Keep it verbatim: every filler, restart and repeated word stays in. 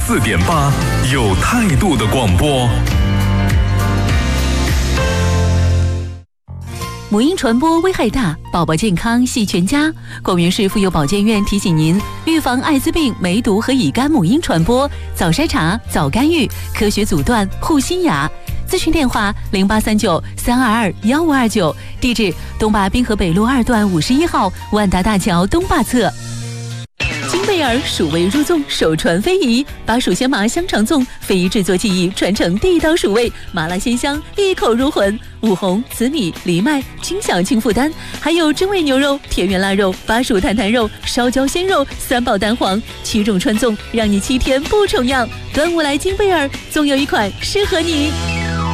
四点八，有态度的广播。 母婴传播危害大，宝宝健康系全家。广元市妇幼保健院提醒您，预防艾滋病、梅毒和乙肝母婴传播，早筛查、早干预，科学阻断，护新芽。咨询电话零八三九三二二幺五二九，地址东坝滨河北路二段五十一号万达大桥东坝侧。金贝尔蜀味入粽，首传非遗，把蜀鲜麻香肠粽非遗制作技艺传承地道蜀味，麻辣鲜香，一口入魂。五红、紫米、藜麦，轻享轻负担，还有真味牛肉、田园腊肉、巴蜀坦坦肉、烧焦鲜肉，三宝蛋黄，七种传粽，让你七天不重样。端午来金贝尔，总有一款适合你。